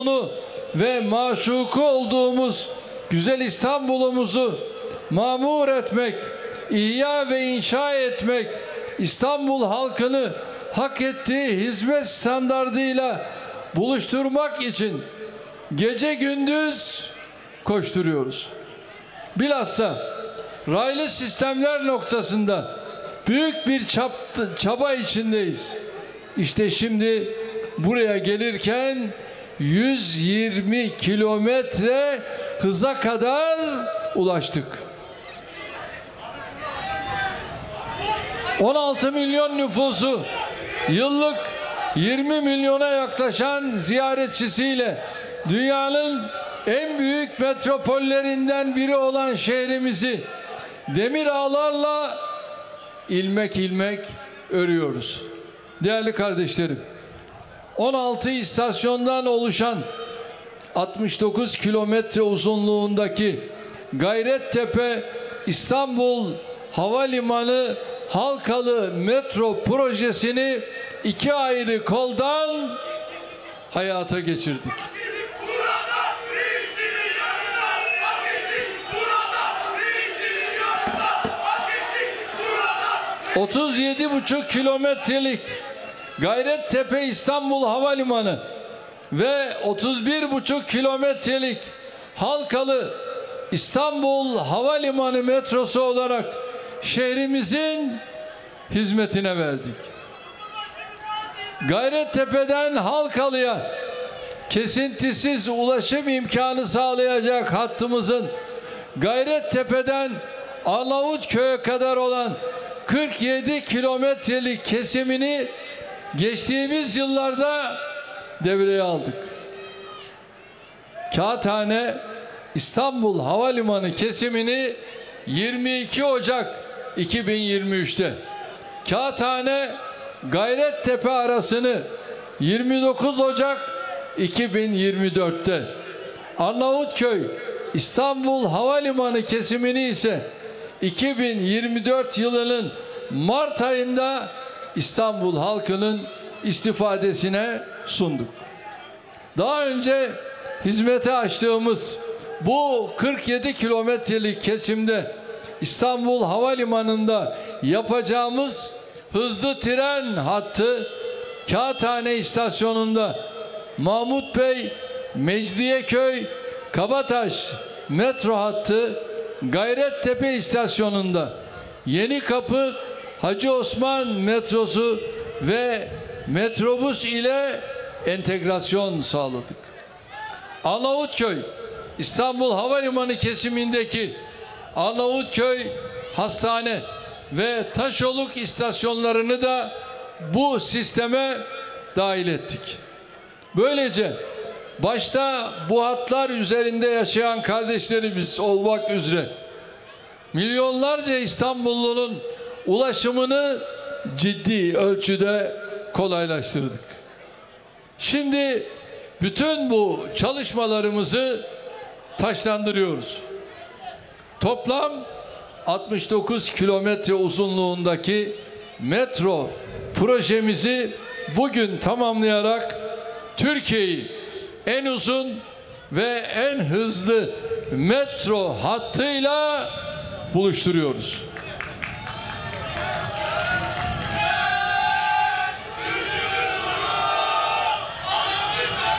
ve maşuku olduğumuz güzel İstanbul'umuzu mamur etmek, ihya ve inşa etmek, İstanbul halkını hak ettiği hizmet standardıyla buluşturmak için gece gündüz koşturuyoruz. Bilhassa raylı sistemler noktasında büyük bir çaba içindeyiz. İşte şimdi buraya gelirken 120 kilometre hıza kadar ulaştık. 16 milyon nüfusu, yıllık 20 milyona yaklaşan ziyaretçisiyle dünyanın en büyük metropollerinden biri olan şehrimizi demir ağlarla ilmek ilmek örüyoruz. Değerli kardeşlerim, 16 istasyondan oluşan 69 kilometre uzunluğundaki Gayrettepe İstanbul Havalimanı Halkalı metro projesini iki ayrı koldan hayata geçirdik. 37,5 kilometrelik Gayrettepe İstanbul Havalimanı ve 31,5 kilometrelik Halkalı İstanbul Havalimanı metrosu olarak şehrimizin hizmetine verdik. Gayrettepe'den Halkalı'ya kesintisiz ulaşım imkanı sağlayacak hattımızın Gayrettepe'den Arnavutköy'e kadar olan 47 kilometrelik kesimini geçtiğimiz yıllarda devreye aldık. Kağıthane İstanbul Havalimanı kesimini 22 Ocak 2023'te, Kağıthane Gayrettepe arasını 29 Ocak 2024'te, Arnavutköy İstanbul Havalimanı kesimini ise 2024 yılının Mart ayında İstanbul halkının istifadesine sunduk. Daha önce hizmete açtığımız bu 47 kilometrelik kesimde İstanbul Havalimanı'nda yapacağımız hızlı tren hattı Kağıthane istasyonunda Mahmut Bey, Mecidiyeköy, Kabataş metro hattı, Gayrettepe istasyonunda Yenikapı, Hacı Osman metrosu ve metrobüs ile entegrasyon sağladık. Arnavutköy İstanbul Havalimanı kesimindeki Arnavutköy Hastane ve Taşoluk istasyonlarını da bu sisteme dahil ettik. Böylece başta bu hatlar üzerinde yaşayan kardeşlerimiz olmak üzere milyonlarca İstanbullunun ulaşımını ciddi ölçüde kolaylaştırdık. Şimdi bütün bu çalışmalarımızı taşlandırıyoruz. Toplam 69 kilometre uzunluğundaki metro projemizi bugün tamamlayarak Türkiye'yi en uzun ve en hızlı metro hattıyla buluşturuyoruz.